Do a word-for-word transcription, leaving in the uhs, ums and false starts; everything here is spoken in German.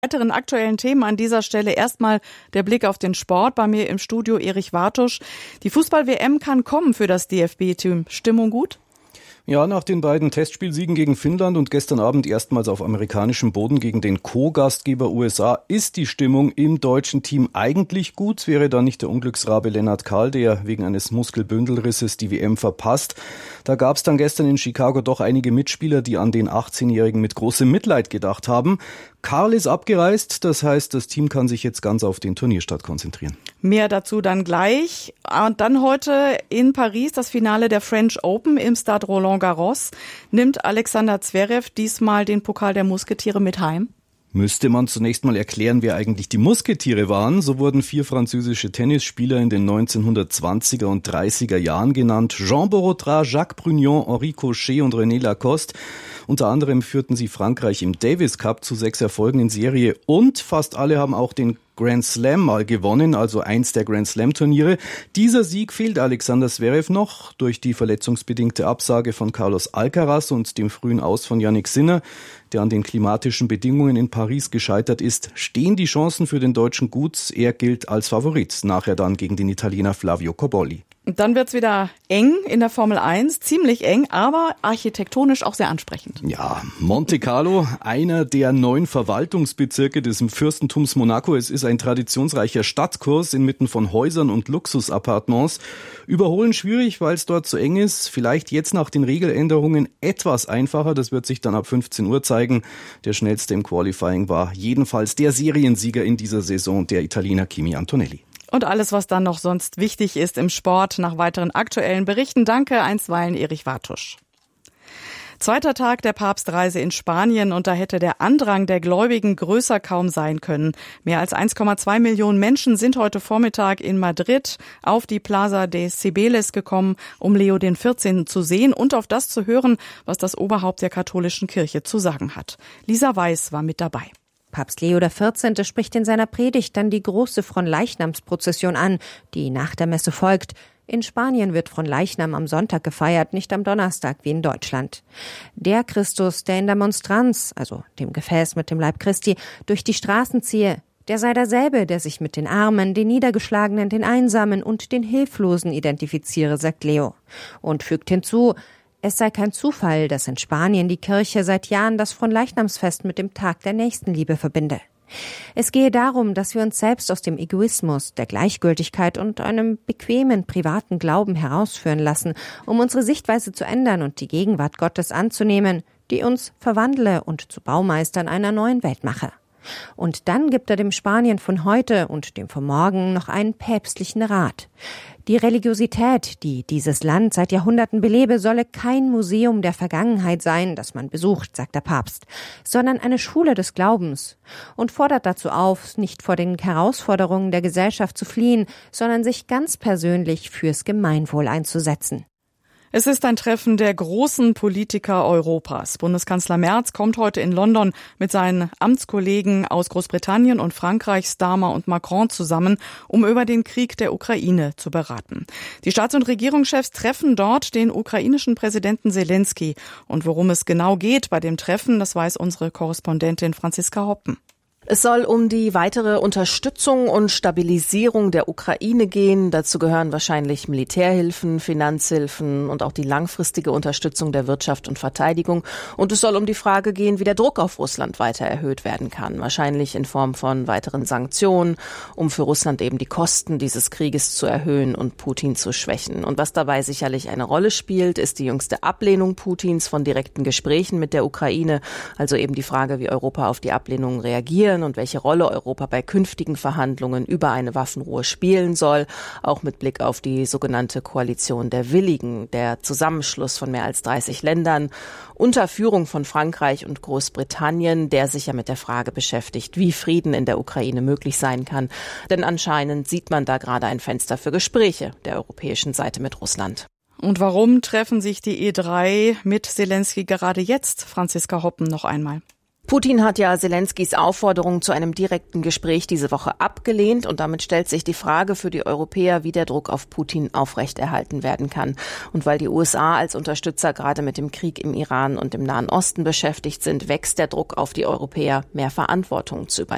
Weiteren aktuellen Themen an dieser Stelle erstmal der Blick auf den Sport. Bei mir im Studio Erich Wartusch. Die Fußball-W M kann kommen für das D F B-Team. Stimmung gut? Ja, nach den beiden Testspielsiegen gegen Finnland und gestern Abend erstmals auf amerikanischem Boden gegen den Co-Gastgeber U S A ist die Stimmung im deutschen Team eigentlich gut. Wäre da nicht der Unglücksrabe Lennart Kahl, der wegen eines Muskelbündelrisses die W M verpasst. Da gab es dann gestern in Chicago doch einige Mitspieler, die an den achtzehnjährigen mit großem Mitleid gedacht haben. Karl ist abgereist, das heißt, das Team kann sich jetzt ganz auf den Turnierstart konzentrieren. Mehr dazu dann gleich. Und dann heute in Paris das Finale der French Open im Stade Roland Garros. Nimmt Alexander Zverev diesmal den Pokal der Musketiere mit heim? Müsste man zunächst mal erklären, wer eigentlich die Musketiere waren. So wurden vier französische Tennisspieler in den neunzehnhundertzwanziger und dreißiger Jahren genannt. Jean Borotra, Jacques Brugnon, Henri Cochet und René Lacoste. Unter anderem führten sie Frankreich im Davis Cup zu sechs Erfolgen in Serie und fast alle haben auch den Grand Slam mal gewonnen, also eins der Grand Slam Turniere. Dieser Sieg fehlt Alexander Zverev noch durch die verletzungsbedingte Absage von Carlos Alcaraz und dem frühen Aus von Jannik Sinner, der an den klimatischen Bedingungen in Paris gescheitert ist. Stehen die Chancen für den Deutschen gut? Er gilt als Favorit, nachher dann gegen den Italiener Flavio Cobolli. Und dann wird's wieder eng in der Formel eins, ziemlich eng, aber architektonisch auch sehr ansprechend. Ja, Monte Carlo, einer der neun Verwaltungsbezirke des Fürstentums Monaco. Es ist ein traditionsreicher Stadtkurs inmitten von Häusern und Luxusappartements. Überholen schwierig, weil es dort zu eng ist. Vielleicht jetzt nach den Regeländerungen etwas einfacher. Das wird sich dann ab fünfzehn Uhr zeigen. Der schnellste im Qualifying war jedenfalls der Seriensieger in dieser Saison, der Italiener Kimi Antonelli. Und alles, was dann noch sonst wichtig ist im Sport, nach weiteren aktuellen Berichten. Danke einstweilen Erich Wartusch. Zweiter Tag der Papstreise in Spanien und da hätte der Andrang der Gläubigen größer kaum sein können. Mehr als eins Komma zwei Millionen Menschen sind heute Vormittag in Madrid auf die Plaza de Cibeles gekommen, um Leo den vierzehnten zu sehen und auf das zu hören, was das Oberhaupt der katholischen Kirche zu sagen hat. Lisa Weiß war mit dabei. Papst Leo der vierzehnte spricht in seiner Predigt dann die große Fronleichnamsprozession an, die nach der Messe folgt. In Spanien wird Fronleichnam am Sonntag gefeiert, nicht am Donnerstag wie in Deutschland. Der Christus, der in der Monstranz, also dem Gefäß mit dem Leib Christi, durch die Straßen ziehe, der sei derselbe, der sich mit den Armen, den Niedergeschlagenen, den Einsamen und den Hilflosen identifiziere, sagt Leo. Und fügt hinzu, es sei kein Zufall, dass in Spanien die Kirche seit Jahren das Fronleichnamsfest mit dem Tag der Nächstenliebe verbinde. Es gehe darum, dass wir uns selbst aus dem Egoismus, der Gleichgültigkeit und einem bequemen, privaten Glauben herausführen lassen, um unsere Sichtweise zu ändern und die Gegenwart Gottes anzunehmen, die uns verwandle und zu Baumeistern einer neuen Welt mache. Und dann gibt er dem Spanien von heute und dem von morgen noch einen päpstlichen Rat. Die Religiosität, die dieses Land seit Jahrhunderten belebe, solle kein Museum der Vergangenheit sein, das man besucht, sagt der Papst, sondern eine Schule des Glaubens und fordert dazu auf, nicht vor den Herausforderungen der Gesellschaft zu fliehen, sondern sich ganz persönlich fürs Gemeinwohl einzusetzen. Es ist ein Treffen der großen Politiker Europas. Bundeskanzler Merz kommt heute in London mit seinen Amtskollegen aus Großbritannien und Frankreich, Starmer und Macron zusammen, um über den Krieg der Ukraine zu beraten. Die Staats- und Regierungschefs treffen dort den ukrainischen Präsidenten Zelensky. Und worum es genau geht bei dem Treffen, das weiß unsere Korrespondentin Franziska Hoppen. Es soll um die weitere Unterstützung und Stabilisierung der Ukraine gehen. Dazu gehören wahrscheinlich Militärhilfen, Finanzhilfen und auch die langfristige Unterstützung der Wirtschaft und Verteidigung. Und es soll um die Frage gehen, wie der Druck auf Russland weiter erhöht werden kann. Wahrscheinlich in Form von weiteren Sanktionen, um für Russland eben die Kosten dieses Krieges zu erhöhen und Putin zu schwächen. Und was dabei sicherlich eine Rolle spielt, ist die jüngste Ablehnung Putins von direkten Gesprächen mit der Ukraine. Also eben die Frage, wie Europa auf die Ablehnung reagiert und welche Rolle Europa bei künftigen Verhandlungen über eine Waffenruhe spielen soll, auch mit Blick auf die sogenannte Koalition der Willigen, der Zusammenschluss von mehr als dreißig Ländern unter Führung von Frankreich und Großbritannien, der sich ja mit der Frage beschäftigt, wie Frieden in der Ukraine möglich sein kann. Denn anscheinend sieht man da gerade ein Fenster für Gespräche der europäischen Seite mit Russland. Und warum treffen sich die E drei mit Zelensky gerade jetzt? Franziska Hoppen noch einmal. Putin hat ja Zelenskys Aufforderung zu einem direkten Gespräch diese Woche abgelehnt und damit stellt sich die Frage für die Europäer, wie der Druck auf Putin aufrechterhalten werden kann. Und weil die U S A als Unterstützer gerade mit dem Krieg im Iran und im Nahen Osten beschäftigt sind, wächst der Druck auf die Europäer, mehr Verantwortung zu übernehmen.